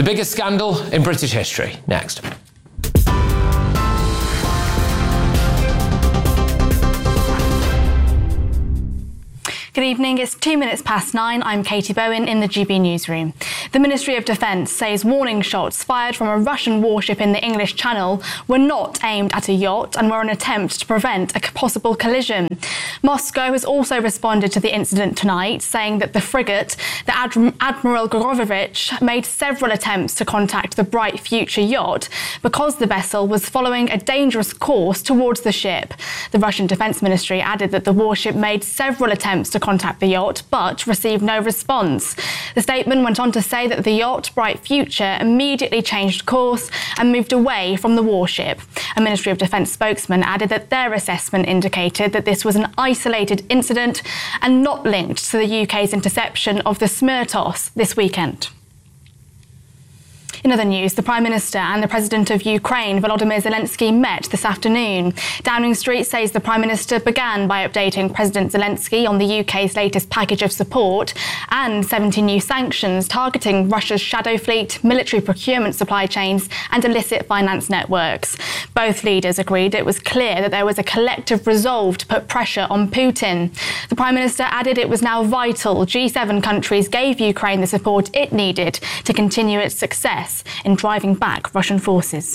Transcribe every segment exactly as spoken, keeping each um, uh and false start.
The biggest scandal in British history, next. Good evening, it's two minutes past nine. I'm Katie Bowen in the G B newsroom. The Ministry of Defence says warning shots fired from a Russian warship in the English Channel were not aimed at a yacht and were an attempt to prevent a possible collision. Moscow has also responded to the incident tonight, saying that the frigate, the Adm- Admiral Gorovich, made several attempts to contact the Bright Future yacht because the vessel was following a dangerous course towards the ship. The Russian Defence Ministry added that the warship made several attempts to contact the yacht, but received no response. The statement went on to say that the yacht, Bright Future, immediately changed course and moved away from the warship. A Ministry of Defence spokesman added that their assessment indicated that this was an isolated incident and not linked to the U K's interception of the Smertos this weekend. In other news, the Prime Minister and the President of Ukraine, Volodymyr Zelensky, met this afternoon. Downing Street says the Prime Minister began by updating President Zelensky on the U K's latest package of support and seventy new sanctions targeting Russia's shadow fleet, military procurement supply chains and illicit finance networks. Both leaders agreed it was clear that there was a collective resolve to put pressure on Putin. The Prime Minister added it was now vital G seven countries gave Ukraine the support it needed to continue its success in driving back Russian forces.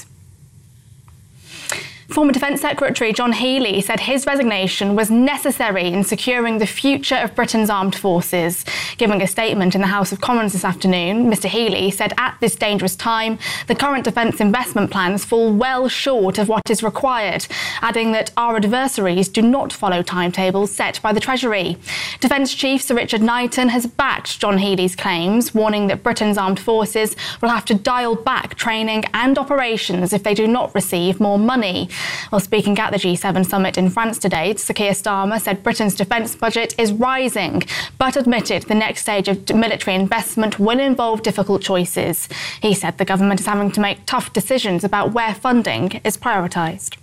Former Defence Secretary John Healey said his resignation was necessary in securing the future of Britain's armed forces. Giving a statement in the House of Commons this afternoon, Mr Healey said at this dangerous time, the current defence investment plans fall well short of what is required, adding that our adversaries do not follow timetables set by the Treasury. Defence Chief Sir Richard Knighton has backed John Healey's claims, warning that Britain's armed forces will have to dial back training and operations if they do not receive more money. While speaking at the G seven summit in France today, Sir Keir Starmer said Britain's defence budget is rising, but admitted the next stage of military investment will involve difficult choices. He said the government is having to make tough decisions about where funding is prioritised.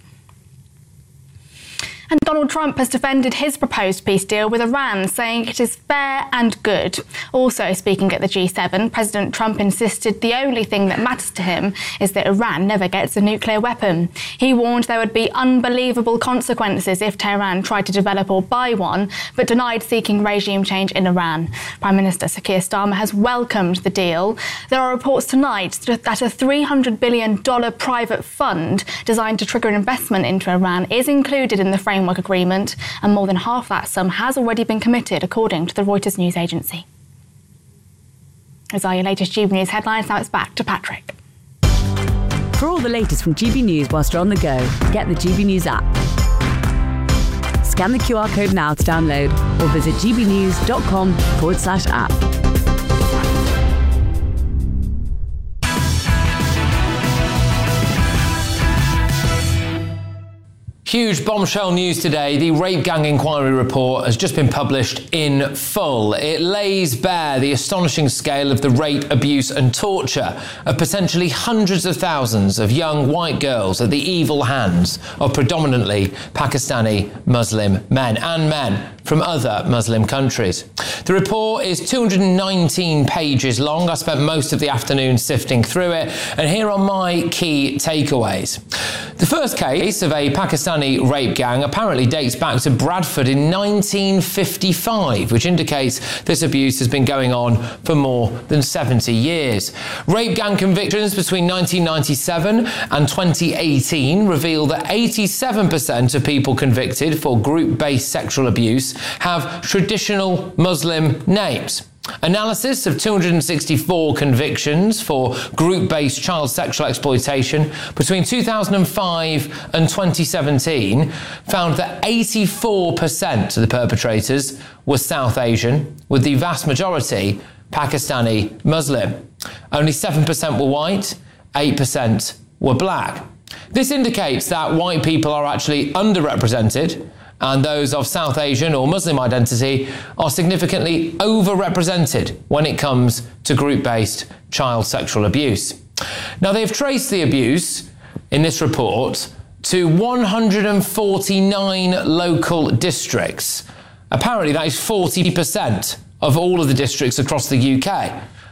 And Donald Trump has defended his proposed peace deal with Iran, saying it is fair and good. Also speaking at the G seven, President Trump insisted the only thing that matters to him is that Iran never gets a nuclear weapon. He warned there would be unbelievable consequences if Tehran tried to develop or buy one, but denied seeking regime change in Iran. Prime Minister Sir Keir Starmer has welcomed the deal. There are reports tonight that a three hundred billion dollars private fund designed to trigger investment into Iran is included in the framework agreement, and more than half that sum has already been committed, according to the Reuters news agency. Those are your latest G B News headlines. Now it's back to Patrick. For all the latest from G B News whilst you're on the go, get the G B News app. Scan the Q R code now to download or visit gbnews.com forward slash app. Huge bombshell news today. The Rape Gang Inquiry report has just been published in full. It lays bare the astonishing scale of the rape, abuse and torture of potentially hundreds of thousands of young white girls at the evil hands of predominantly Pakistani Muslim men and men from other Muslim countries. The report is two hundred nineteen pages long. I spent most of the afternoon sifting through it, and here are my key takeaways. The first case of a Pakistani rape gang apparently dates back to Bradford in nineteen fifty-five, which indicates this abuse has been going on for more than seventy years. Rape gang convictions between nineteen ninety-seven and twenty eighteen reveal that eighty-seven percent of people convicted for group-based sexual abuse have traditional Muslim names. Analysis of two hundred sixty-four convictions for group-based child sexual exploitation between two thousand five and twenty seventeen found that eighty-four percent of the perpetrators were South Asian, with the vast majority Pakistani Muslim. Only seven percent were white, eight percent were black. This indicates that white people are actually underrepresented, and those of South Asian or Muslim identity are significantly overrepresented when it comes to group-based child sexual abuse. Now, they've traced the abuse in this report to one hundred forty-nine local districts. Apparently, that is forty percent of all of the districts across the U K.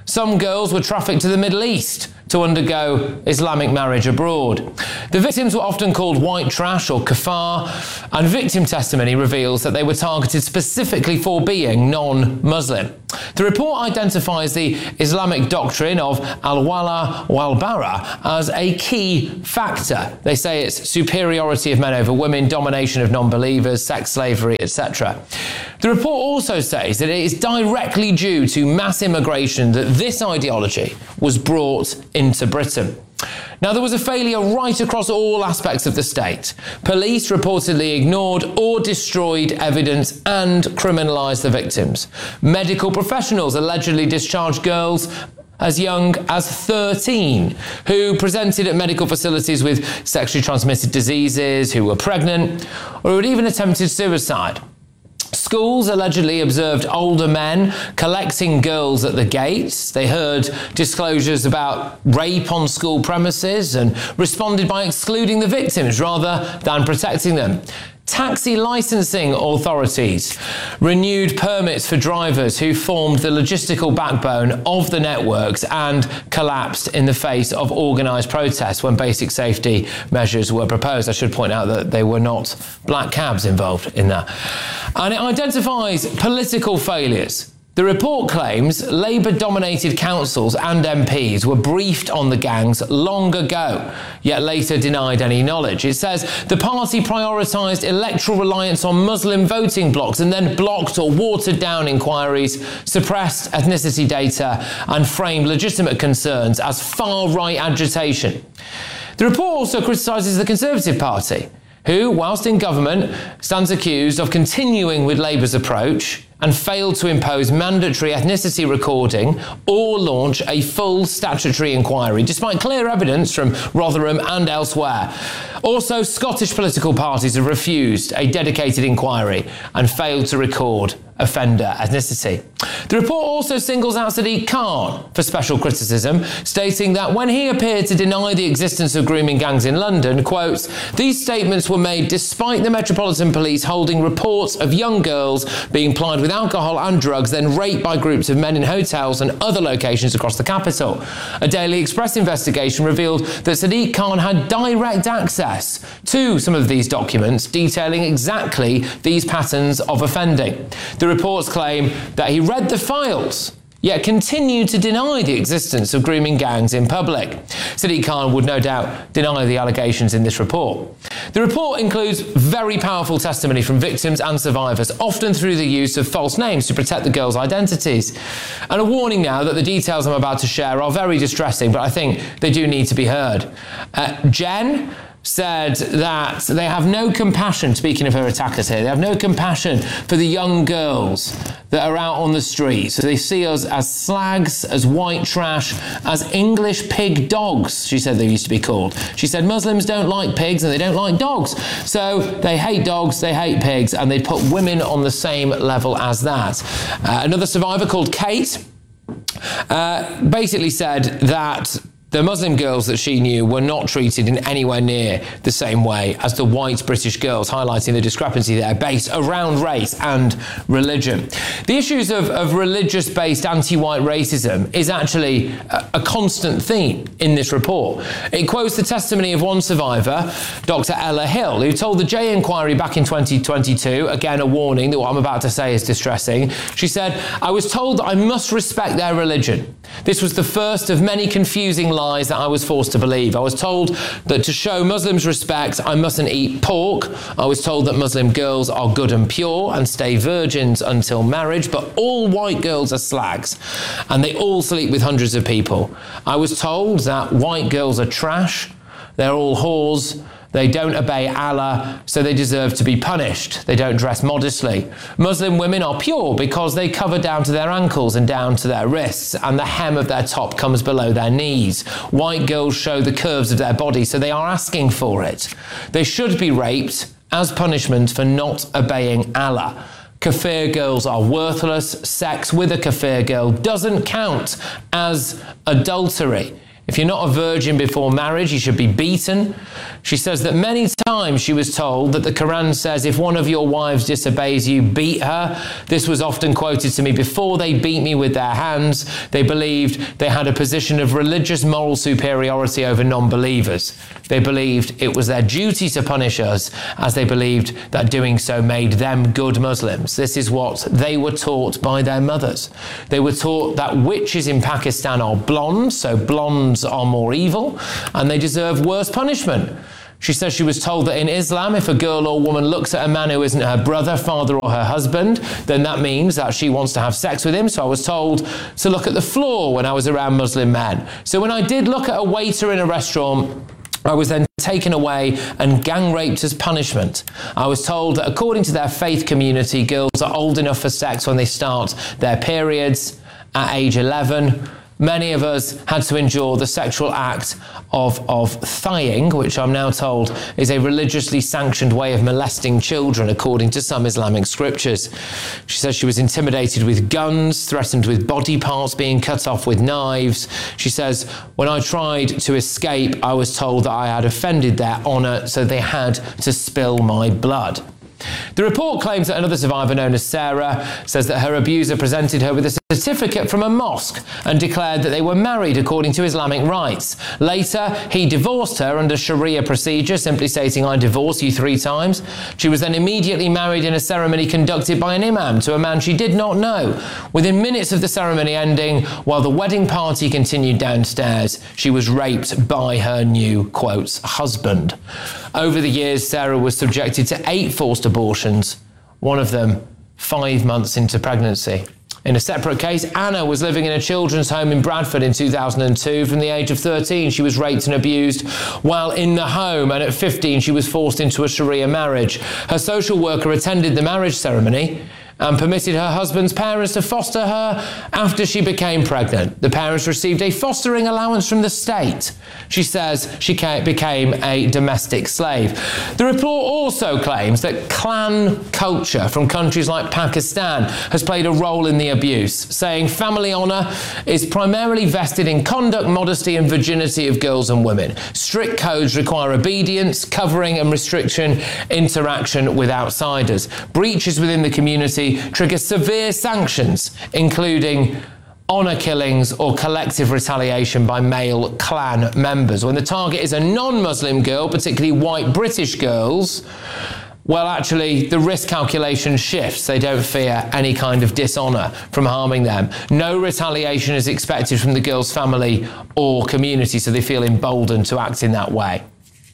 Some girls were trafficked to the Middle East to undergo Islamic marriage abroad. The victims were often called white trash or kafar, and victim testimony reveals that they were targeted specifically for being non-Muslim. The report identifies the Islamic doctrine of al-wala wal-bara as a key factor. They say it's superiority of men over women, domination of non-believers, sex slavery, et cetera. The report also says that it is directly due to mass immigration that this ideology was brought into Britain. Now, there was a failure right across all aspects of the state. Police reportedly ignored or destroyed evidence and criminalised the victims. Medical professionals allegedly discharged girls as young as thirteen who presented at medical facilities with sexually transmitted diseases, who were pregnant, or who had even attempted suicide. Schools allegedly observed older men collecting girls at the gates. They heard disclosures about rape on school premises and responded by excluding the victims rather than protecting them. Taxi licensing authorities renewed permits for drivers who formed the logistical backbone of the networks and collapsed in the face of organised protests when basic safety measures were proposed. I should point out that they were not black cabs involved in that. And it identifies political failures. The report claims Labour-dominated councils and M Ps were briefed on the gangs long ago, yet later denied any knowledge. It says the party prioritised electoral reliance on Muslim voting blocks and then blocked or watered down inquiries, suppressed ethnicity data and framed legitimate concerns as far-right agitation. The report also criticises the Conservative Party, who, whilst in government, stands accused of continuing with Labour's approach and failed to impose mandatory ethnicity recording or launch a full statutory inquiry, despite clear evidence from Rotherham and elsewhere. Also, Scottish political parties have refused a dedicated inquiry and failed to record offender ethnicity. The report also singles out Sadiq Khan for special criticism, stating that when he appeared to deny the existence of grooming gangs in London, quotes, these statements were made despite the Metropolitan Police holding reports of young girls being plied with alcohol and drugs, then raped by groups of men in hotels and other locations across the capital. A Daily Express investigation revealed that Sadiq Khan had direct access to some of these documents detailing exactly these patterns of offending. The reports claim that he read the files, yet continued to deny the existence of grooming gangs in public. Sadiq Khan would no doubt deny the allegations in this report. The report includes very powerful testimony from victims and survivors, often through the use of false names to protect the girls' identities. And a warning now that the details I'm about to share are very distressing, but I think they do need to be heard. Uh, Jen said that they have no compassion, speaking of her attackers here, they have no compassion for the young girls that are out on the streets. They see us as slags, as white trash, as English pig dogs, she said they used to be called. She said Muslims don't like pigs and they don't like dogs. So they hate dogs, they hate pigs, and they put women on the same level as that. Uh, another survivor called Kate uh, basically said that the Muslim girls that she knew were not treated in anywhere near the same way as the white British girls, highlighting the discrepancy there based around race and religion. The issues of, of religious-based anti-white racism is actually a, a constant theme in this report. It quotes the testimony of one survivor, Doctor Ella Hill, who told the J Inquiry back in twenty twenty-two, again a warning that what I'm about to say is distressing. She said, I was told that I must respect their religion. This was the first of many confusing lies that I was forced to believe. I was told that to show Muslims respect, I mustn't eat pork. I was told that Muslim girls are good and pure and stay virgins until marriage, but all white girls are slags and they all sleep with hundreds of people. I was told that white girls are trash, they're all whores, they don't obey Allah, so they deserve to be punished. They don't dress modestly. Muslim women are pure because they cover down to their ankles and down to their wrists, and the hem of their top comes below their knees. White girls show the curves of their body, so they are asking for it. They should be raped as punishment for not obeying Allah. Kafir girls are worthless. Sex with a kafir girl doesn't count as adultery. If you're not a virgin before marriage, you should be beaten. She says that many times she was told that the Quran says if one of your wives disobeys you, beat her. This was often quoted to me before they beat me with their hands. They believed they had a position of religious moral superiority over non-believers. They believed it was their duty to punish us, as they believed that doing so made them good Muslims. This is what they were taught by their mothers. They were taught that witches in Pakistan are blonde, so blondes are more evil, and they deserve worse punishment. She says she was told that in Islam, if a girl or woman looks at a man who isn't her brother, father, or her husband, then that means that she wants to have sex with him. So I was told to look at the floor when I was around Muslim men. So when I did look at a waiter in a restaurant, I was then taken away and gang raped as punishment. I was told that according to their faith community, girls are old enough for sex when they start their periods at age eleven. Many of us had to endure the sexual act of, of thighing, which I'm now told is a religiously sanctioned way of molesting children, according to some Islamic scriptures. She says she was intimidated with guns, threatened with body parts being cut off with knives. She says, when I tried to escape, I was told that I had offended their honour, so they had to spill my blood. The report claims that another survivor, known as Sarah, says that her abuser presented her with a certificate from a mosque and declared that they were married according to Islamic rites. Later, he divorced her under Sharia procedure, simply stating, "I divorce you three times." She was then immediately married in a ceremony conducted by an imam to a man she did not know. Within minutes of the ceremony ending, while the wedding party continued downstairs, she was raped by her new, quotes, husband. Over the years, Sarah was subjected to eight forced abortions, one of them five months into pregnancy. In a separate case, Anna was living in a children's home in Bradford in two thousand two. From the age of thirteen, she was raped and abused while in the home, and at fifteen, she was forced into a Sharia marriage. Her social worker attended the marriage ceremony and permitted her husband's parents to foster her after she became pregnant. The parents received a fostering allowance from the state. She says she became a domestic slave. The report also claims that clan culture from countries like Pakistan has played a role in the abuse, saying family honour is primarily vested in conduct, modesty and virginity of girls and women. Strict codes require obedience, covering and restriction interaction with outsiders. Breaches within the community trigger severe sanctions, including honour killings or collective retaliation by male clan members. When the target is a non-Muslim girl, particularly white British girls, well, actually, the risk calculation shifts. They don't fear any kind of dishonour from harming them. No retaliation is expected from the girl's family or community, so they feel emboldened to act in that way.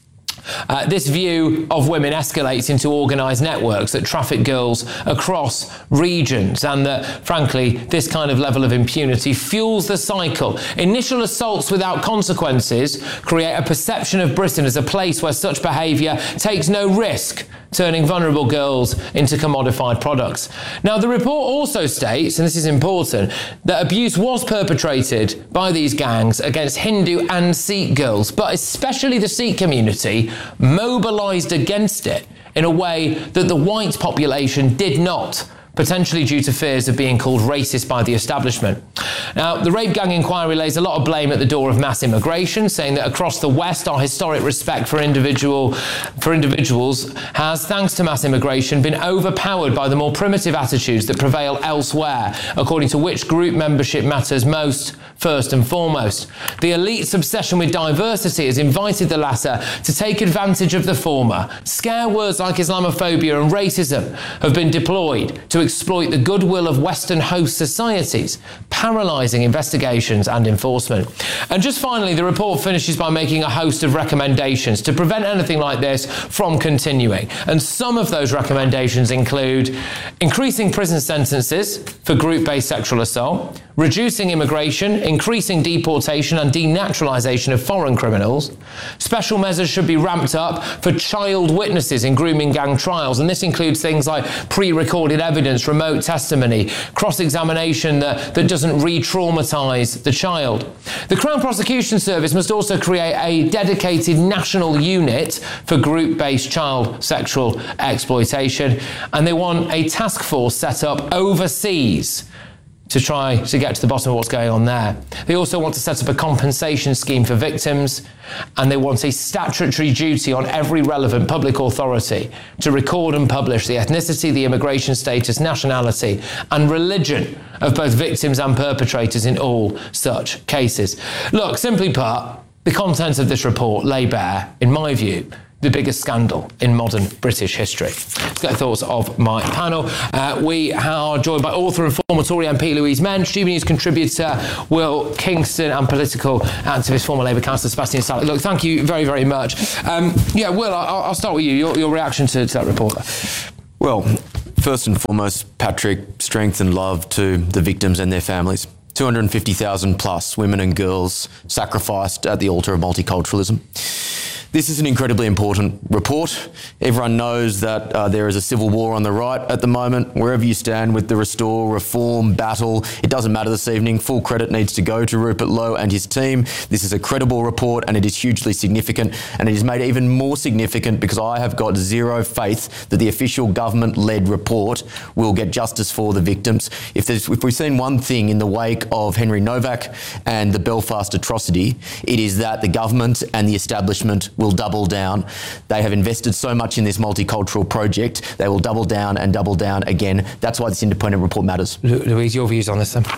Uh, this view of women escalates into organised networks that traffic girls across regions, and that, frankly, this kind of level of impunity fuels the cycle. Initial assaults without consequences create a perception of Britain as a place where such behaviour takes no risk, turning vulnerable girls into commodified products. Now, the report also states, and this is important, that abuse was perpetrated by these gangs against Hindu and Sikh girls, but especially the Sikh community mobilised against it in a way that the white population did not, potentially due to fears of being called racist by the establishment. Now, the rape gang inquiry lays a lot of blame at the door of mass immigration, saying that across the West, our historic respect for individual for individuals has, thanks to mass immigration, been overpowered by the more primitive attitudes that prevail elsewhere, according to which group membership matters most, first and foremost. The elite's obsession with diversity has invited the latter to take advantage of the former. Scare words like Islamophobia and racism have been deployed to exploit the goodwill of Western host societies, paralysing investigations and enforcement. And just finally, the report finishes by making a host of recommendations to prevent anything like this from continuing. And some of those recommendations include increasing prison sentences for group-based sexual assault, reducing immigration, increasing deportation and denaturalisation of foreign criminals. Special measures should be ramped up for child witnesses in grooming gang trials, and this includes things like pre-recorded evidence, remote testimony, cross-examination that, that doesn't re-traumatise the child. The Crown Prosecution Service must also create a dedicated national unit for group-based child sexual exploitation, and they want a task force set up overseas to try to get to the bottom of what's going on there. They also want to set up a compensation scheme for victims, and they want a statutory duty on every relevant public authority to record and publish the ethnicity, the immigration status, nationality, and religion of both victims and perpetrators in all such cases. Look, simply put, the contents of this report lay bare, in my view, the biggest scandal in modern British history. Let's get the thoughts of my panel. Uh, we are joined by author and former Tory M P Louise Mensch, G B News contributor Will Kingston, and political activist, former Labour councillor Sebastian Salek. Look, thank you very, very much. Um, yeah, Will, I'll, I'll start with you. Your, your reaction to, to that report. Well, first and foremost, Patrick, strength and love to the victims and their families. two hundred fifty thousand plus women and girls sacrificed at the altar of multiculturalism. This is an incredibly important report. Everyone knows that uh, there is a civil war on the right at the moment. Wherever you stand with the restore, reform, battle, it doesn't matter this evening. Full credit needs to go to Rupert Lowe and his team. This is a credible report, and it is hugely significant, and it is made even more significant because I have got zero faith that the official government-led report will get justice for the victims. If, there's, if we've seen one thing in the wake of Henry Novak and the Belfast atrocity, it is that the government and the establishment will double down. They have invested so much in this multicultural project, they will double down and double down again. That's why this independent report matters. Louise, your views on this then?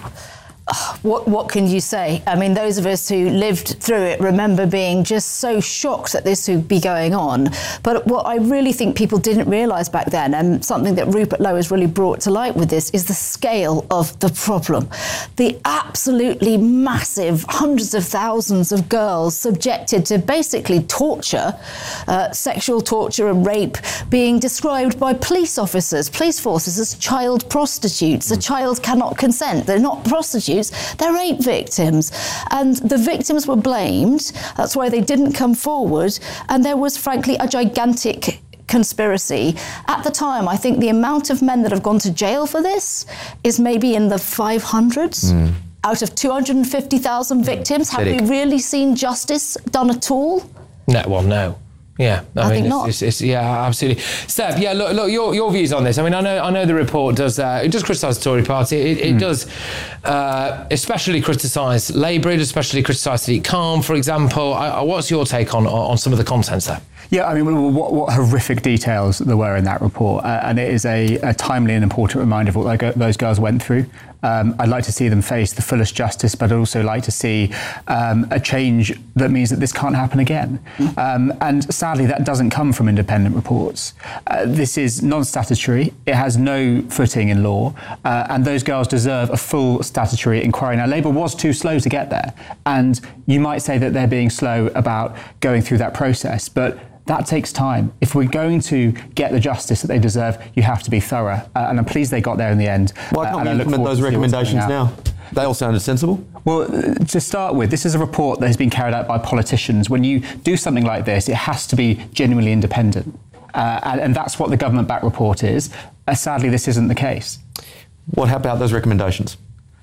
What, what can you say? I mean, those of us who lived through it remember being just so shocked that this would be going on. But what I really think people didn't realise back then, and something that Rupert Lowe has really brought to light with this, is the scale of the problem. The absolutely massive hundreds of thousands of girls subjected to basically torture, uh, sexual torture and rape, being described by police officers, police forces, as child prostitutes. A child cannot consent. They're not prostitutes. They're rape victims, and the victims were blamed. That's why they didn't come forward, and there was frankly a gigantic conspiracy. At the time, I think the amount of men that have gone to jail for this is maybe in the five hundreds. Mm. Out of two hundred fifty thousand victims, have we really seen justice done at all? No, well, no. Yeah, I, I mean, think it's, not. It's, it's, yeah, absolutely. Seb, yeah, look, look, your your views on this. I mean, I know, I know the report does, uh, it does criticise the Tory Party. It, it mm. does, uh, especially criticise Labour. It does especially criticise Sadiq Khan, for example. I, what's your take on on some of the contents there? Yeah, I mean, what, what horrific details there were in that report, uh, and it is a, a timely and important reminder of what like, those girls went through. Um, I'd like to see them face the fullest justice, but I'd also like to see um, a change that means that this can't happen again. Um, and sadly, that doesn't come from independent reports. Uh, this is non-statutory. It has no footing in law, uh, and those girls deserve a full statutory inquiry. Now, Labour was too slow to get there, and you might say that they're being slow about going through that process, but that takes time. If we're going to get the justice that they deserve, you have to be thorough. Uh, and I'm pleased they got there in the end. Why can't uh, we implement those recommendations now? They all sounded sensible. Well, to start with, this is a report that has been carried out by politicians. When you do something like this, it has to be genuinely independent. Uh, and, and that's what the government-backed report is. Uh, sadly, this isn't the case. What about those recommendations?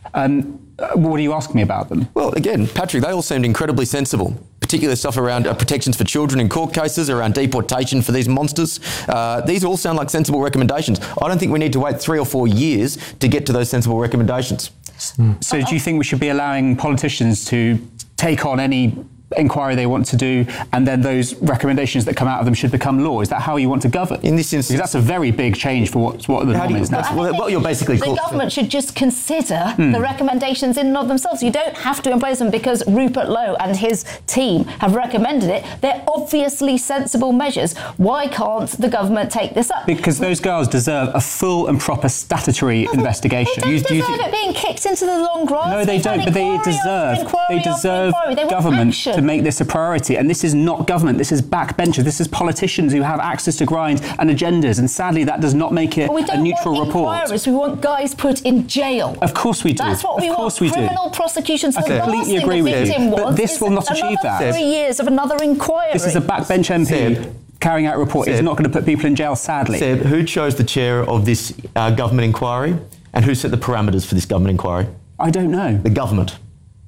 Um, uh, what are you asking me about them? Well, again, Patrick, they all seemed incredibly sensible. Particular stuff around uh, protections for children in court cases, around deportation for these monsters. Uh, these all sound like sensible recommendations. I don't think we need to wait three or four years to get to those sensible recommendations. Mm. So do you think we should be allowing politicians to take on any inquiry they want to do, and then those recommendations that come out of them should become law? Is that how you want to govern? In this instance, because that's a very big change for what, what the norm is now. Well, what you're basically the called, government should just consider mm. the recommendations in and of themselves. You don't have to impose them because Rupert Lowe and his team have recommended it. They're obviously sensible measures. Why can't the government take this up? Because those girls deserve a full and proper statutory no, investigation. They don't you, deserve you it being kicked into the long grass. No, they, they don't. But they deserve. They deserve they government action. to make this a priority. And this is not government. This is backbenchers. This is politicians who have access to grind and agendas. And sadly, that does not make it we a neutral want report. Inquiries. We want guys put in jail. Of course we do. That's what we of want. We Criminal do. prosecutions. I the completely last agree thing with the you. But this will not achieve that. Three years of another inquiry. This is a backbench M P. Seb, carrying out a report. Seb, It's not going to put people in jail, sadly. Seb, who chose the chair of this uh, government inquiry, and who set the parameters for this government inquiry? I don't know. The government.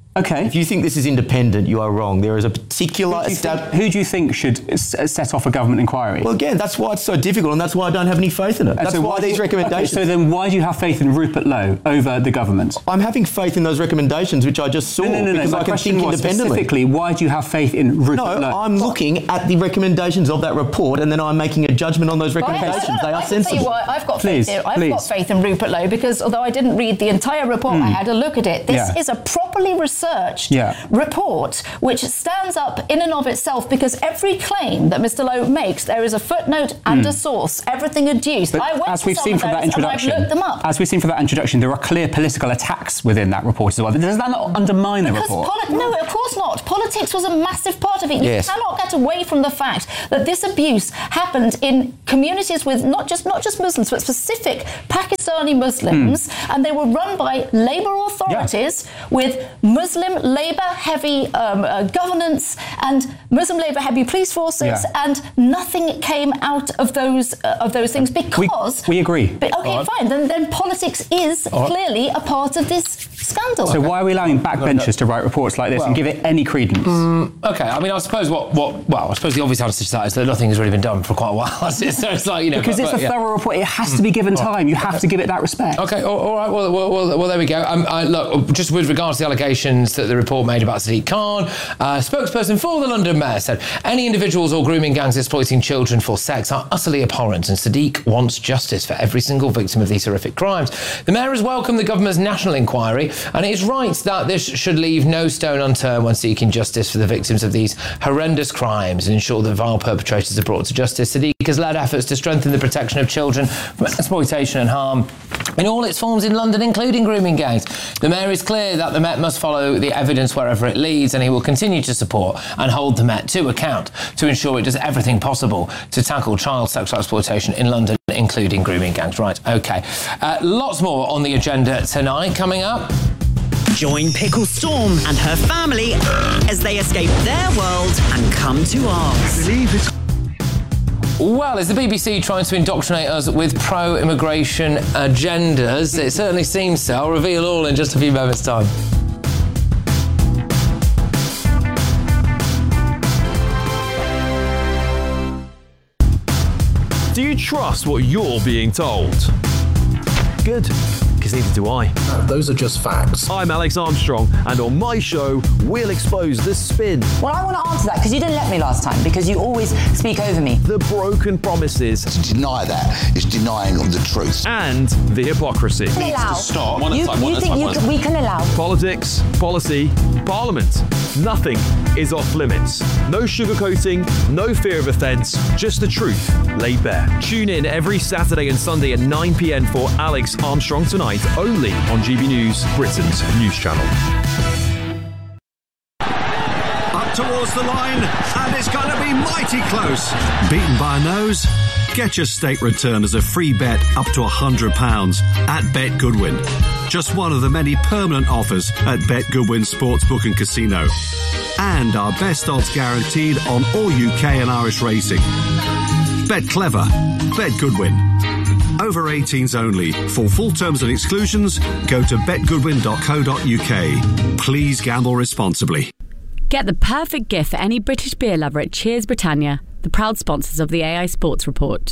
Okay. If you think this is independent, you are wrong. There is a particular... Who do you think, who do you think should s- set off a government inquiry? Well, again, that's why it's so difficult, and that's why I don't have any faith in it. And That's so why these do- recommendations... Okay, so then why do you have faith in Rupert Lowe over the government? I'm having faith in those recommendations, which I just saw, No, no, no, no. because My I can question think was independently. specifically, why do you have faith in Rupert No, Lowe? I'm looking at the recommendations of that report, and then I'm making a judgment on those recommendations. Right, They are I can tell you sensible. why I've got Please, faith here. I've please. got faith in Rupert Lowe because although I didn't read the entire report, I had a look at it. This Yeah. is a properly researched Yeah. report which stands up in and of itself because every claim that Mister Lowe makes, there is a footnote and a source, everything adduced. But I went as to we've some seen of from that those and I've introduction, looked them up. as we've seen from that introduction, there are clear political attacks within that report as well. Does that not undermine the Because report? poli- no, of course not. Politics was a massive part of it. You Yes. cannot get away from the fact that this abuse happened in communities with not just not just Muslims, but specific Pakistani Muslims, Hmm. and they were run by Labour authorities with Muslim Labour-heavy um, uh, governance and Muslim Labour-heavy police forces, Yeah. and nothing came out of those uh, of those things because we agree. But, okay, fine. Then, then politics is clearly a part of this scandal. So why are we allowing backbenchers to write reports like this and give it any credence? Okay, I mean, I suppose what, what, well, I suppose the obvious answer to that is that nothing has really been done for quite a while. so it's like, you know, Because but- it's but, a yeah. thorough report. It has to be given time. You have to give it that respect. Okay, all, all right, well, well, well, well, there we go. Um, I, look, just with regards to the allegations that the report made about Sadiq Khan, uh, spokesperson for the London Mayor said, any individuals or grooming gangs exploiting children for sex are utterly abhorrent, and Sadiq wants justice for every single victim of these horrific crimes. The Mayor has welcomed the government's national inquiry, and it is right that this should leave no stone unturned when seeking justice for the victims of these horrendous crimes and ensure that vile perpetrators are brought to justice. Sadiq has led efforts to strengthen the protection of children from exploitation and harm in all its forms in London, including grooming gangs. The Mayor is clear that the Met must follow the evidence wherever it leads, and he will continue to support and hold the Met to account to ensure it does everything possible to tackle child sexual exploitation in London, including grooming gangs. Right, OK. Uh, lots more on the agenda tonight coming up. Join Pickle Storm and her family as they escape their world and come to ours. Well, is the B B C trying to indoctrinate us with pro-immigration agendas? It certainly seems so. I'll reveal all in just a few moments' time. Do you trust what you're being told? Good, because neither do I. No, those are just facts. I'm Alex Armstrong, and on my show, we'll expose the spin, Well, I want to answer that because you didn't let me last time because you always speak over me. the broken promises, To deny that is denying of the truth. and the hypocrisy. Allow. stop. You, you think you can, we can allow? Politics, policy, parliament. Nothing is off limits. No sugarcoating, no fear of offence, just the truth laid bare. Tune in every Saturday and Sunday at nine p.m. for Alex Armstrong Tonight, only on G B News, Britain's news channel. Up towards the line, and it's going to be mighty close. Beaten by a nose? Get your state return as a free bet up to one hundred pounds at Bet Goodwin. Just one of the many permanent offers at Bet Goodwin Sportsbook and Casino. And our best odds guaranteed on all U K and Irish racing. Bet clever. Bet Goodwin. Over eighteens only. For full terms and exclusions, go to bet goodwin dot co dot uk. Please gamble responsibly. Get the perfect gift for any British beer lover at Cheers Britannia, the proud sponsors of the A I Sports Report.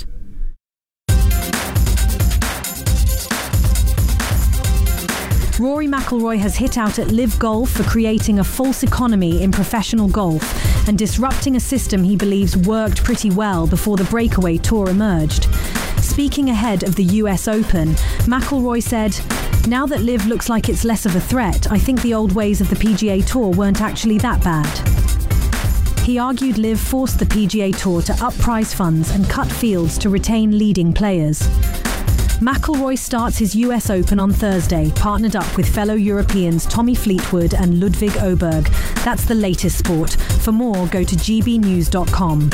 Rory McIlroy has hit out at Live Golf for creating a false economy in professional golf and disrupting a system he believes worked pretty well before the breakaway tour emerged. Speaking ahead of the U S Open, McIlroy said, "Now that Live looks like it's less of a threat, I think the old ways of the P G A Tour weren't actually that bad." He argued Live forced the P G A Tour to up prize funds and cut fields to retain leading players. McIlroy starts his U S Open on Thursday, partnered up with fellow Europeans Tommy Fleetwood and Ludwig Oberg. That's the latest sport. For more, go to g b news dot com.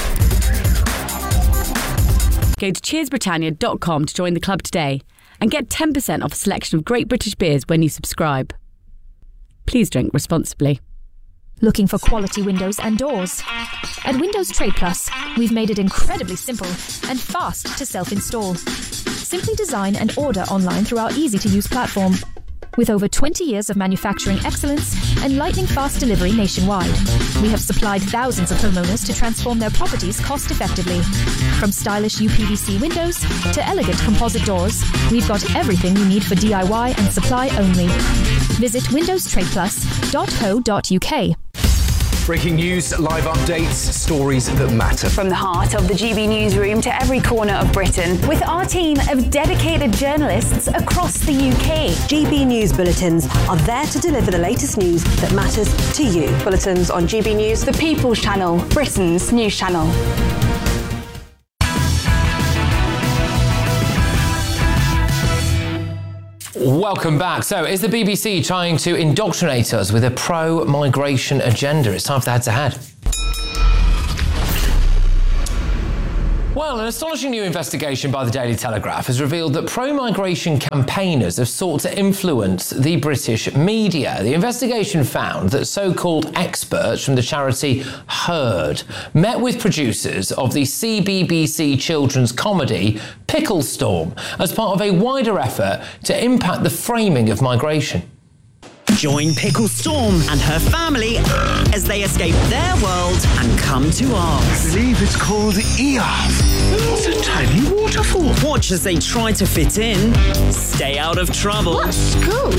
Go to cheers britannia dot com to join the club today and get ten percent off a selection of great British beers when you subscribe. Please drink responsibly. Looking for quality windows and doors? At Windows Trade Plus, we've made it incredibly simple and fast to self-install. Simply design and order online through our easy-to-use platform. With over twenty years of manufacturing excellence and lightning fast delivery nationwide, we have supplied thousands of homeowners to transform their properties cost effectively. From stylish U P V C windows to elegant composite doors, we've got everything you need for D I Y and supply only. Visit windows trade plus dot co dot U K. Breaking news, live updates, stories that matter. From the heart of the G B newsroom to every corner of Britain, with our team of dedicated journalists across the U K. G B News Bulletins are there to deliver the latest news that matters to you. Bulletins on G B News, the People's Channel, Britain's news channel. Welcome back. So, is the B B C trying to indoctrinate us with a pro-migration agenda? It's time for the head-to-head. Well, an astonishing new investigation by the Daily Telegraph has revealed that pro-migration campaigners have sought to influence the British media. The investigation found that so-called experts from the charity Heard met with producers of the C B B C children's comedy Pickle Storm as part of a wider effort to impact the framing of migration. Join Pickle Storm and her family as they escape their world and come to ours. I believe it's called Earth. It's a tiny waterfall. Watch as they try to fit in, stay out of trouble. What school?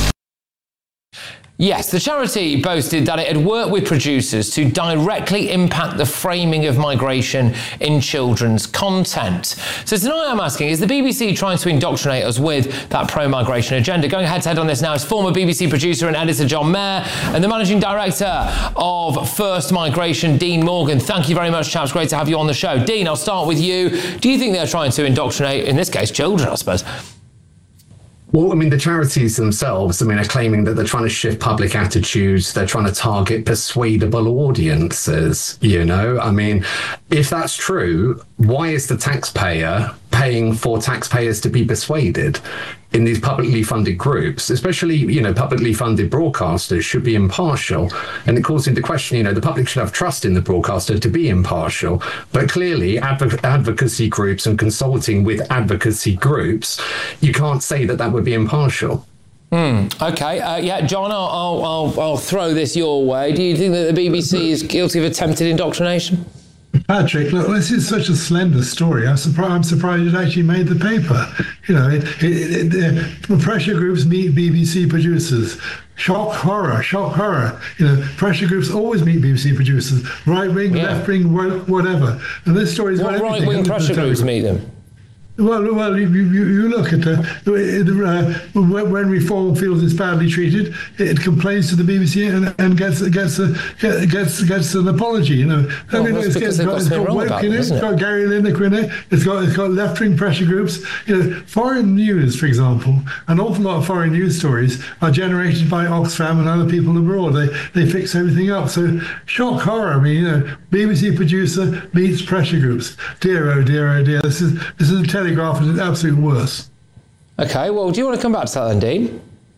Yes, the charity boasted that it had worked with producers to directly impact the framing of migration in children's content. So tonight I'm asking, is the B B C trying to indoctrinate us with that pro-migration agenda? Going head-to-head on this now is former B B C producer and editor John Mayer and the managing director of First Migration, Dean Morgan. Thank you very much, chaps. Great to have you on the show. Dean, I'll start with you. Do you think they're trying to indoctrinate, in this case, children, I suppose? Well, I mean, the charities themselves, I mean, are claiming that they're trying to shift public attitudes. They're trying to target persuadable audiences, you know? I mean, if that's true, why is the taxpayer paying for taxpayers to be persuaded? In these publicly funded groups, especially, you know, publicly funded broadcasters should be impartial. And it calls into question, you know, the public should have trust in the broadcaster to be impartial. But clearly, adv- advocacy groups and consulting with advocacy groups, you can't say that that would be impartial. Hmm. OK. Uh, yeah, John, I'll, I'll, I'll, I'll throw this your way. Do you think that the B B C is guilty of attempted indoctrination? Patrick, look, this is such a slender story. I'm surprised. I'm surprised it actually made the paper. You know, it, it, it, it, pressure groups meet B B C producers. Shock horror, shock horror. You know, pressure groups always meet B B C producers. Right wing, yeah. left wing, whatever. And this story's what got everything. Right wing pressure groups meet them? Well, well, you, you, you look at uh, uh, when Reform feels it's badly treated, it complains to the B B C and, and gets gets a, gets gets an apology. You know, well, I mean, it's, it's got, it's got, wrong about it, it's got Gary Lineker in it. It's got it's got left wing pressure groups. You know, foreign news, for example, an awful lot of foreign news stories are generated by Oxfam and other people abroad. They they fix everything up. So shock horror. I mean, you know, B B C producer meets pressure groups. Dear oh dear oh dear. This is this is a Telegraph is the absolute worst. OK, well, do you want to come back to that then, Dean?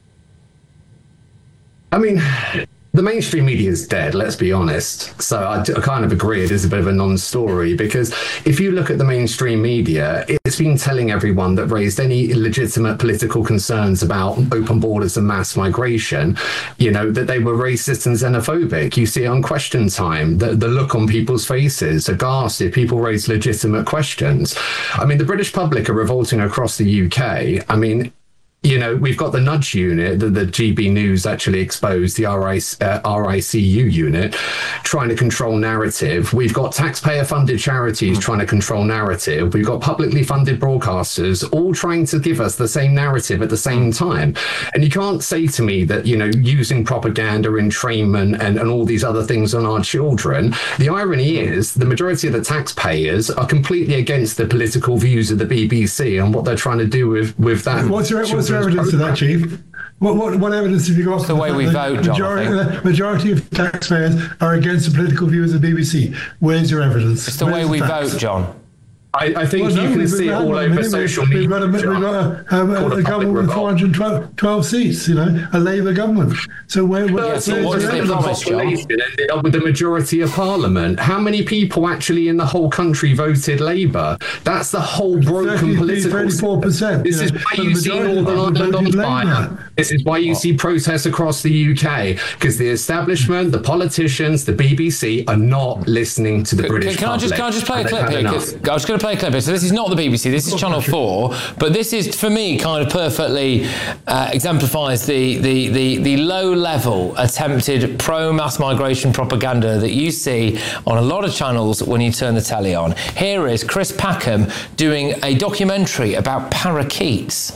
I mean, the mainstream media is dead, let's be honest. So I, I kind of agree it is a bit of a non-story, because if you look at the mainstream media, it's been telling everyone that raised any legitimate political concerns about open borders and mass migration, you know, that they were racist and xenophobic. You see it on Question Time, the, the look on people's faces, aghast if people raise legitimate questions. I mean, the British public are revolting across the U K. I mean, you know, we've got the nudge unit that the G B News actually exposed, the R I, uh, R I C U unit, trying to control narrative. We've got taxpayer-funded charities trying to control narrative. We've got publicly funded broadcasters all trying to give us the same narrative at the same time. And you can't say to me that, you know, using propaganda, entrainment, and, and all these other things on our children. The irony is the majority of the taxpayers are completely against the political views of the B B C and what they're trying to do with, with that. What's your, what's your evidence of that, Chief? What, what, what evidence have you got? It's the way we vote, John. Majority, the majority of taxpayers are against the political views of the B B C. Where's your evidence? It's the Where's way we the vote, John. I, I think well, you no, can we've- see we've it had all one over minute. social we've, media. We've got a, we've got a, um, Called a, a a public government with revolt. four hundred twelve, twelve seats, you know, a Labour government. So where, where, Yeah, so where's what's the the evidence? population and the, with the majority of Parliament? How many people actually in the whole country voted Labour? That's the whole broken political. thirty-four percent. This is why you see Northern Ireland on fire. This is why you see protests across the U K, because the establishment, the politicians, the B B C are not listening to the Can, British can I just public. can I just play a and they've clip had here? enough. 'Cause I was going to play a clip here. So this is not the B B C. This is Channel Four. But this is, for me, kind of perfectly uh, exemplifies the the the, the low level attempted pro mass migration propaganda that you see on a lot of channels when you turn the telly on. Here is Chris Packham doing a documentary about parakeets.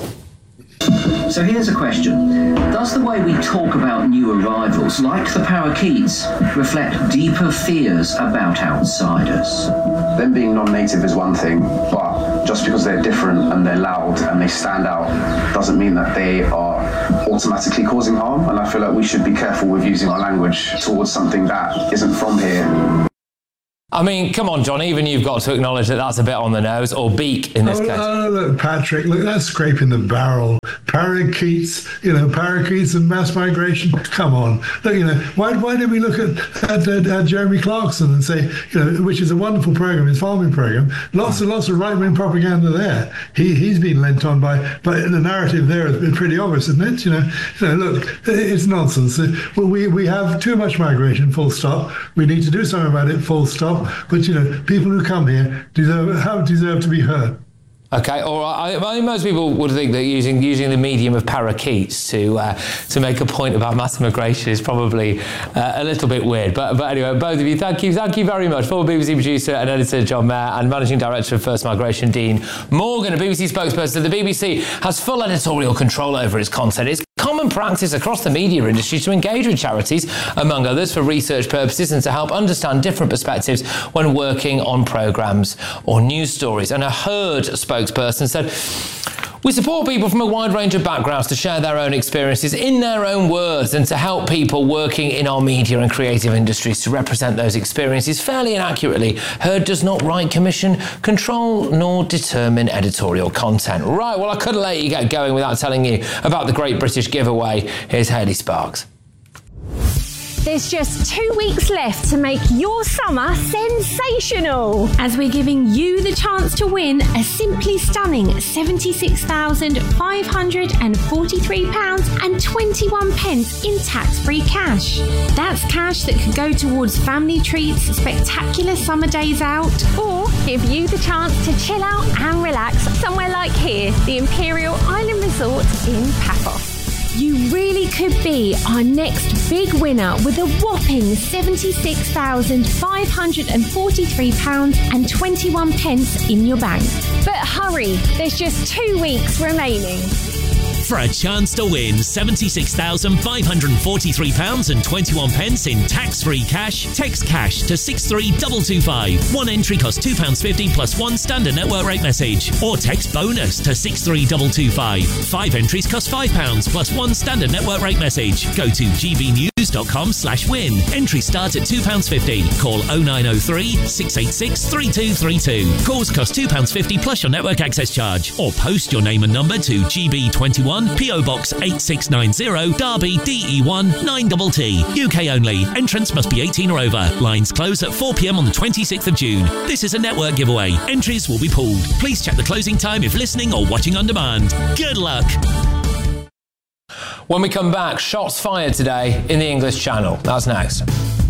So here's a question. Does the way we talk about new arrivals, like the parakeets, reflect deeper fears about outsiders? Them being non-native is one thing, but just because they're different and they're loud and they stand out doesn't mean that they are automatically causing harm. And I feel like we should be careful with using our language towards something that isn't from here. I mean, come on, John, even you've got to acknowledge that that's a bit on the nose, or beak in this oh, case. Oh, look, Patrick, look, that's scraping the barrel. Parakeets, you know, parakeets and mass migration. Come on. Look, you know, why, why did we look at, at, at, at Jeremy Clarkson and say, you know, which is a wonderful program, his farming program, lots and lots of right-wing propaganda there. He, he's been lent on by, by the narrative there has been pretty obvious, isn't it? You know, you know look, it's nonsense. Well, we, we have too much migration, full stop. We need to do something about it, full stop. But, you know, people who come here deserve, have deserve to be heard. Okay, all right. I, I think most people would think that using using the medium of parakeets to uh, to make a point about mass immigration is probably uh, a little bit weird. But but anyway, both of you, thank you, thank you very much. Former B B C producer and editor John Mayer and managing director of First Migration Dean Morgan, a B B C spokesperson. The B B C has full editorial control over its content. It's common practice across the media industry to engage with charities, among others, for research purposes and to help understand different perspectives when working on programmes or news stories. And a Herd spokesperson said, "We support people from a wide range of backgrounds to share their own experiences in their own words and to help people working in our media and creative industries to represent those experiences fairly and accurately. Herd does not write, commission, control, nor determine editorial content." Right, well, I couldn't let you get going without telling you about the Great British Giveaway. Here's Hayley Sparks. There's just two weeks left to make your summer sensational, as we're giving you the chance to win a simply stunning seventy-six thousand five hundred forty-three pounds and twenty-one pence in tax-free cash. That's cash that could go towards family treats, spectacular summer days out, or give you the chance to chill out and relax somewhere like here, the Imperial Island Resort in Paphos. You really could be our next big winner with a whopping seventy-six thousand five hundred forty-three pounds and twenty-one pence in your bank. But hurry, there's just two weeks remaining. For a chance to win seventy-six thousand five hundred forty-three pounds and twenty-one pence in tax-free cash, text cash to six three two two five. One entry costs two pounds fifty plus one standard network rate message. Or text bonus to six three two two five. Five entries cost five pounds plus one standard network rate message. Go to gbnews.com slash win. Entry starts at two pounds fifty. Call oh nine oh three, six eight six, three two three two. Calls cost two pounds fifty plus your network access charge. Or post your name and number to G B twenty-one, P O Box eight six nine zero, Derby, D E one nine T T. U K only. Entrance must be eighteen or over. Lines close at four p.m. on the twenty-sixth of June. This is a network giveaway. Entries will be pulled. Please check the closing time if listening or watching on demand. Good luck. When we come back, shots fired today in the English Channel. That's next.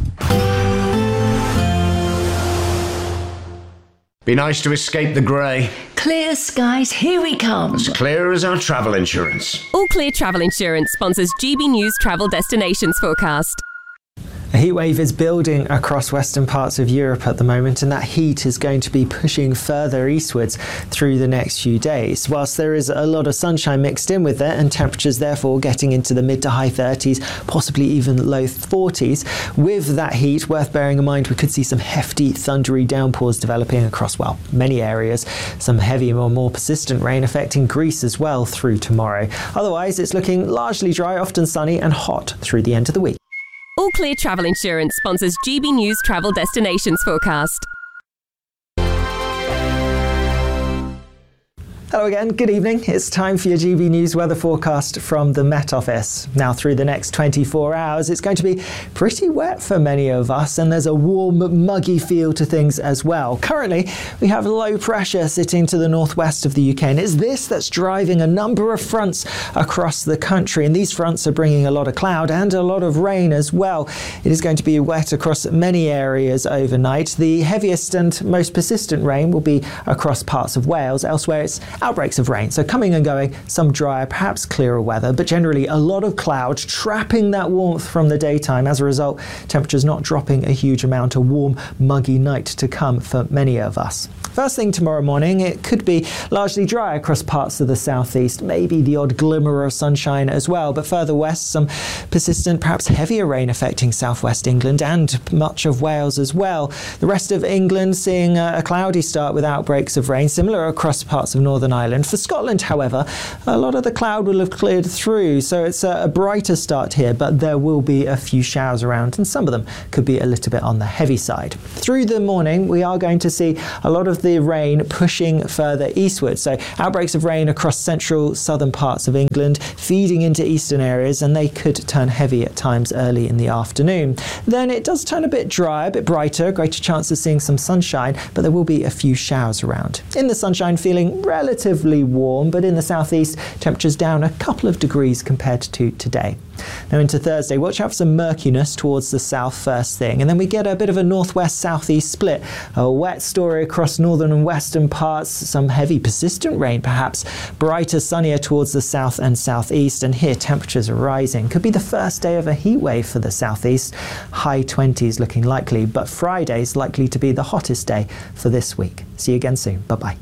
Be nice to escape the grey. Clear skies, here we come. As clear as our travel insurance. All Clear Travel Insurance sponsors G B News Travel Destinations Forecast. A heatwave is building across western parts of Europe at the moment, and that heat is going to be pushing further eastwards through the next few days. Whilst there is a lot of sunshine mixed in with it, and temperatures therefore getting into the mid to high thirties, possibly even low forties, with that heat, worth bearing in mind, we could see some hefty thundery downpours developing across, well, many areas. Some heavy or more persistent rain affecting Greece as well through tomorrow. Otherwise, it's looking largely dry, often sunny and hot through the end of the week. All Clear Travel Insurance sponsors G B News Travel Destinations Forecast. Hello again, good evening. It's time for your G B News weather forecast from the Met Office. Now, through the next twenty-four hours, it's going to be pretty wet for many of us, and there's a warm, muggy feel to things as well. Currently, we have low pressure sitting to the northwest of the U K, and it's this that's driving a number of fronts across the country, and these fronts are bringing a lot of cloud and a lot of rain as well. It is going to be wet across many areas overnight. The heaviest and most persistent rain will be across parts of Wales. Elsewhere, it's outbreaks of rain, so coming and going, some drier, perhaps clearer weather, but generally a lot of cloud trapping that warmth from the daytime. As a result, temperatures not dropping a huge amount, a warm, muggy night to come for many of us. First thing tomorrow morning, it could be largely dry across parts of the southeast, maybe the odd glimmer of sunshine as well, but further west, some persistent, perhaps heavier rain affecting southwest England and much of Wales as well. The rest of England seeing a cloudy start with outbreaks of rain, similar across parts of Northern Ireland. For Scotland, however, a lot of the cloud will have cleared through, so it's a brighter start here, but there will be a few showers around, and some of them could be a little bit on the heavy side. Through the morning, we are going to see a lot of the rain pushing further eastward, so outbreaks of rain across central, southern parts of England, feeding into eastern areas, and they could turn heavy at times early in the afternoon. Then it does turn a bit drier, a bit brighter, greater chance of seeing some sunshine, but there will be a few showers around. In the sunshine, feeling relatively warm, but in the southeast, temperatures down a couple of degrees compared to today. Now into Thursday, watch out for some murkiness towards the south first thing, and then we get a bit of a northwest-southeast split. A wet story across northern and western parts, some heavy persistent rain perhaps, brighter, sunnier towards the south and southeast, and here temperatures are rising. Could be the first day of a heat wave for the southeast, high twenties looking likely, but Friday's likely to be the hottest day for this week. See you again soon. Bye-bye.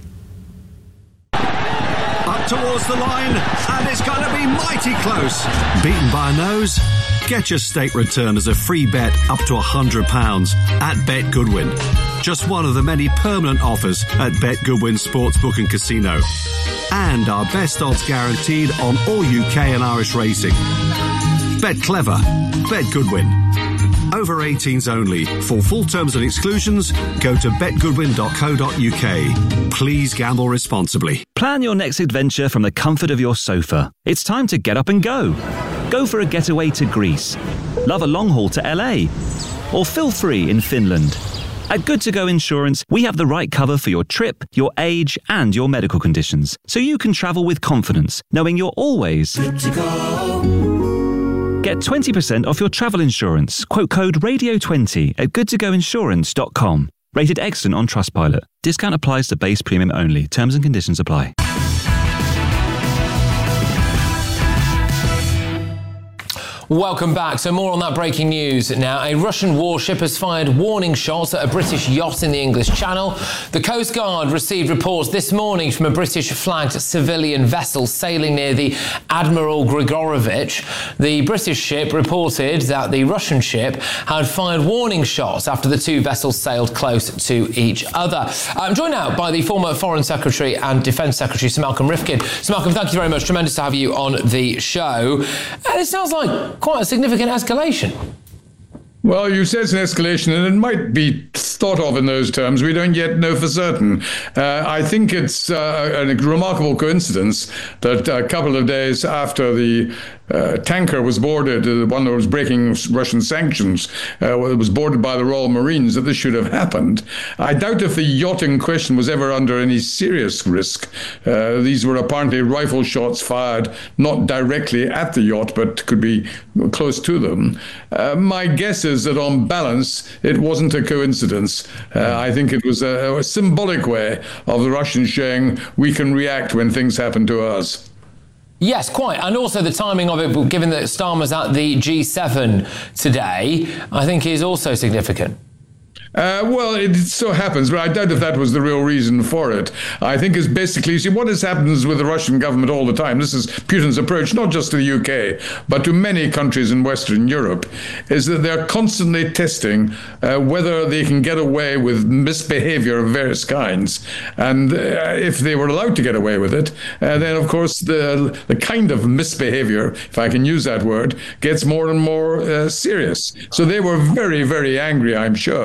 Towards the line, and it's going to be mighty close. Beaten by a nose? Get your stake return as a free bet up to one hundred pounds at Bet Goodwin. Just one of the many permanent offers at Bet Goodwin Sportsbook and Casino. And our best odds guaranteed on all U K and Irish racing. Bet clever. Bet Goodwin. Over eighteens only. For full terms and exclusions, go to bet goodwin dot co dot U K. Please gamble responsibly. Plan your next adventure from the comfort of your sofa. It's time to get up and go. Go for a getaway to Greece. Love a long haul to L A. Or feel free in Finland. At Good To Go Insurance, we have the right cover for your trip, your age, and your medical conditions, so you can travel with confidence, knowing you're always good to go. Get twenty percent off your travel insurance. Quote code radio twenty at good to go insurance dot com. Rated excellent on Trustpilot. Discount applies to base premium only. Terms and conditions apply. Welcome back. So more on that breaking news now. A Russian warship has fired warning shots at a British yacht in the English Channel. The Coast Guard received reports this morning from a British-flagged civilian vessel sailing near the Admiral Grigorovich. The British ship reported that the Russian ship had fired warning shots after the two vessels sailed close to each other. I'm joined now by the former Foreign Secretary and Defence Secretary, Sir Malcolm Rifkin. Sir Malcolm, thank you very much. Tremendous to have you on the show. And it sounds like quite a significant escalation. Well, you say it's an escalation, and it might be thought of in those terms. We don't yet know for certain. Uh, I think it's uh, a remarkable coincidence that a couple of days after the uh, tanker was boarded, the one that was breaking Russian sanctions, uh, it was boarded by the Royal Marines, that this should have happened. I doubt if the yacht in question was ever under any serious risk. Uh, these were apparently rifle shots fired not directly at the yacht, but could be close to them. Uh, my guess is that on balance, it wasn't a coincidence. Uh, I think it was a, a symbolic way of the Russians showing we can react when things happen to us. Yes, quite. And also the timing of it, given that Starmer's at the G seven today, I think is also significant. Uh, well, it so happens, but I doubt if that was the real reason for it. I think it's basically, you see, what has happens with the Russian government all the time, this is Putin's approach, not just to the U K, but to many countries in Western Europe, is that they're constantly testing uh, whether they can get away with misbehavior of various kinds. And uh, if they were allowed to get away with it, uh, then, of course, the, the kind of misbehavior, if I can use that word, gets more and more uh, serious. So they were very, very angry, I'm sure.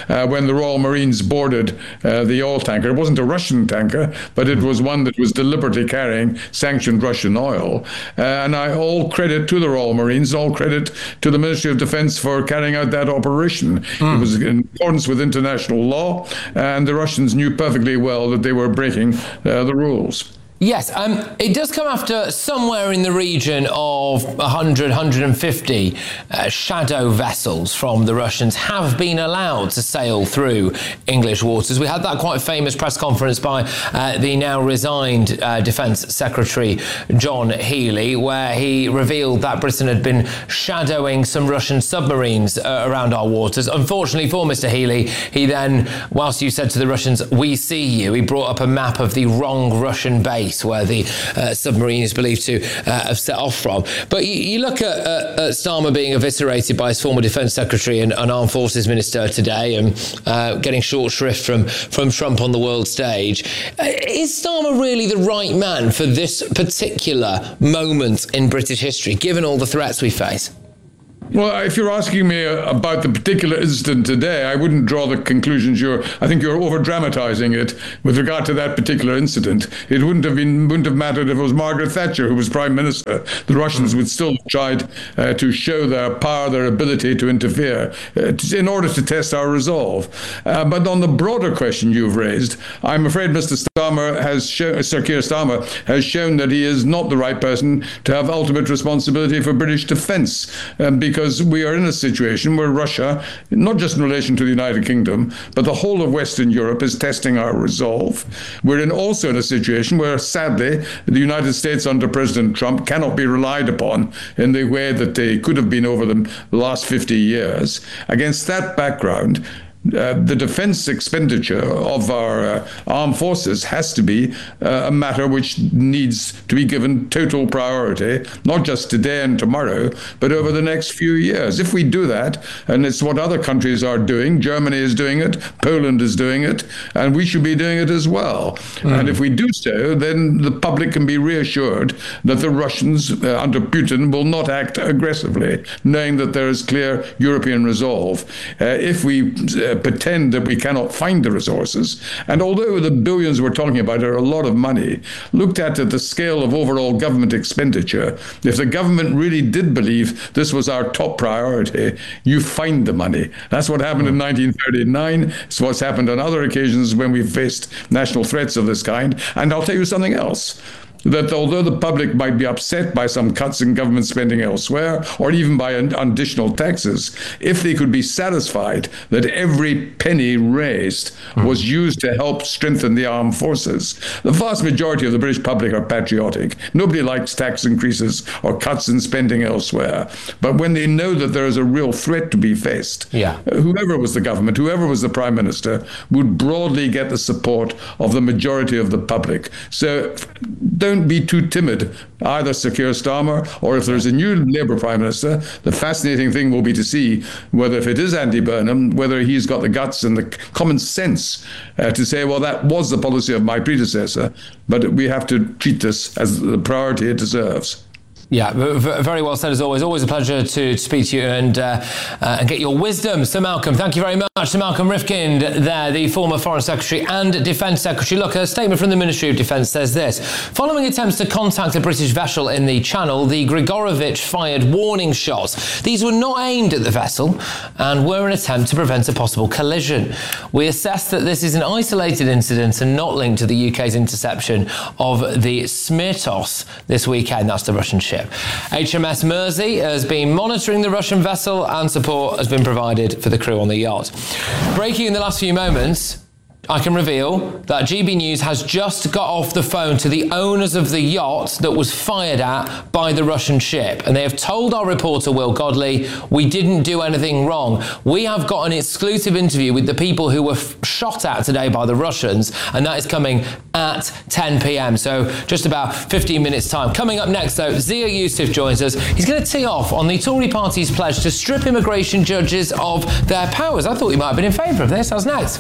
uh, when the Royal Marines boarded uh, the oil tanker. It wasn't a Russian tanker, but it was one that was deliberately carrying sanctioned Russian oil. Uh, and I all credit to the Royal Marines, all credit to the Ministry of Defense for carrying out that operation. Mm. It was in accordance with international law, and the Russians knew perfectly well that they were breaking uh, the rules. Yes, um, it does come after somewhere in the region of one hundred, one hundred fifty uh, shadow vessels from the Russians have been allowed to sail through English waters. We had that quite famous press conference by uh, the now resigned uh, Defence Secretary John Healey, where he revealed that Britain had been shadowing some Russian submarines uh, around our waters. Unfortunately for Mister Healey, he then, whilst you said to the Russians, "We see you," he brought up a map of the wrong Russian base where the uh, submarine is believed to uh, have set off from. But you, you look at, uh, at Starmer being eviscerated by his former Defence Secretary and, and Armed Forces Minister today, and uh, getting short shrift from, from Trump on the world stage. Uh, is Starmer really the right man for this particular moment in British history, given all the threats we face? Well, if you're asking me about the particular incident today, I wouldn't draw the conclusions you're. I think you're over-dramatizing it with regard to that particular incident. It wouldn't have been wouldn't have mattered if it was Margaret Thatcher who was Prime Minister. The Russians would still have tried uh, to show their power, their ability to interfere, uh, to, in order to test our resolve. Uh, but on the broader question you've raised, I'm afraid Mister Starmer has shown, Sir Keir Starmer has shown that he is not the right person to have ultimate responsibility for British defence, um, because Because we are in a situation where Russia, not just in relation to the United Kingdom, but the whole of Western Europe is testing our resolve. We're in also in a situation where, sadly, the United States under President Trump cannot be relied upon in the way that they could have been over the last fifty years. Against that background, Uh, the defence expenditure of our uh, armed forces has to be uh, a matter which needs to be given total priority, not just today and tomorrow, but over the next few years. If we do that, and it's what other countries are doing, Germany is doing it, Poland is doing it, and we should be doing it as well. Mm. And if we do so, then the public can be reassured that the Russians uh, under Putin will not act aggressively, knowing that there is clear European resolve. Uh, if we uh, pretend that we cannot find the resources, and although the billions we're talking about are a lot of money, looked at at the scale of overall government expenditure, if the government really did believe this was our top priority, you find the money. That's what happened in nineteen thirty-nine. It's what's happened on other occasions when we've faced national threats of this kind. And I'll tell you something else. That although the public might be upset by some cuts in government spending elsewhere, or even by additional taxes, if they could be satisfied that every penny raised was used to help strengthen the armed forces, the vast majority of the British public are patriotic. Nobody likes tax increases or cuts in spending elsewhere. But when they know that there is a real threat to be faced, yeah. whoever was the government, whoever was the Prime Minister, would broadly get the support of the majority of the public. So don't be too timid, either Sir Keir Starmer or if there's a new Labour Prime Minister. The fascinating thing will be to see whether, if it is Andy Burnham, whether he's got the guts and the common sense uh, to say, well, that was the policy of my predecessor, but we have to treat this as the priority it deserves. Yeah, very well said as always. Always a pleasure to speak to you and uh, uh, and get your wisdom. Sir Malcolm, thank you very much. Sir Malcolm Rifkind there, the former Foreign Secretary and Defence Secretary. Look, a statement from the Ministry of Defence says this. Following attempts to contact a British vessel in the Channel, the Grigorovich fired warning shots. These were not aimed at the vessel and were an attempt to prevent a possible collision. We assess that this is an isolated incident and not linked to the U K's interception of the Smirtos this weekend. That's the Russian ship. H M S Mersey has been monitoring the Russian vessel and support has been provided for the crew on the yacht. Breaking in the last few moments, I can reveal that G B News has just got off the phone to the owners of the yacht that was fired at by the Russian ship. And they have told our reporter, Will Godley, we didn't do anything wrong. We have got an exclusive interview with the people who were f- shot at today by the Russians, and that is coming at ten p.m. So just about fifteen minutes time. Coming up next, though, Zia Yusuf joins us. He's going to tee off on the Tory party's pledge to strip immigration judges of their powers. I thought you might have been in favour of this. That's next.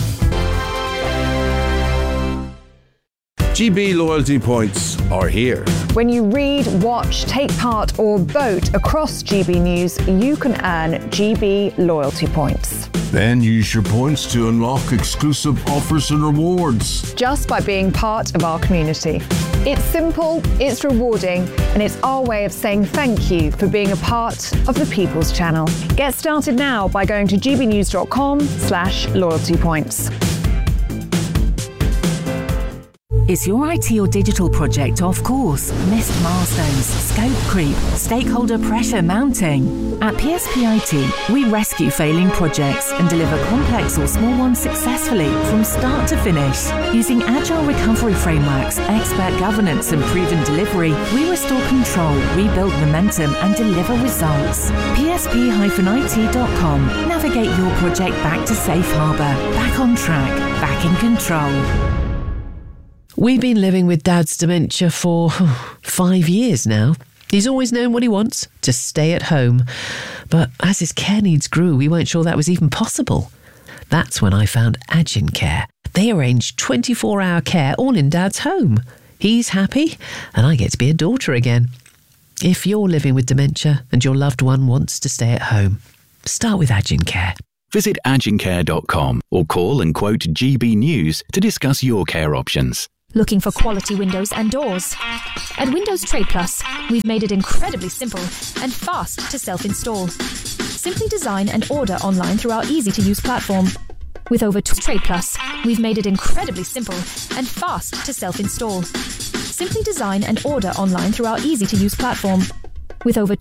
G B loyalty points are here. When you read, watch, take part or vote across G B News, you can earn G B loyalty points. Then use your points to unlock exclusive offers and rewards. Just by being part of our community. It's simple, it's rewarding, and it's our way of saying thank you for being a part of the People's Channel. Get started now by going to gbnews.com slash loyalty points. Is your I T or digital project off course? Missed milestones, scope creep, stakeholder pressure mounting? At P S P I T, we rescue failing projects and deliver complex or small ones successfully from start to finish. Using agile recovery frameworks, expert governance and proven delivery, we restore control, rebuild momentum and deliver results. P S P I T dot com. Navigate your project back to safe harbour, back on track, back in control. We've been living with Dad's dementia for five years now. He's always known what he wants, to stay at home. But as his care needs grew, we weren't sure that was even possible. That's when I found Agin Care. They arrange twenty-four hour care all in Dad's home. He's happy, and I get to be a daughter again. If you're living with dementia and your loved one wants to stay at home, start with Agin Care. Visit agin care dot com or call and quote G B News to discuss your care options. Looking for quality windows and doors? At Windows Trade Plus, we've made it incredibly simple and fast to self-install. Simply design and order online through our easy-to-use platform. With over two Trade Plus, we've made it incredibly simple and fast to self-install. Simply design and order online through our easy-to-use platform. With over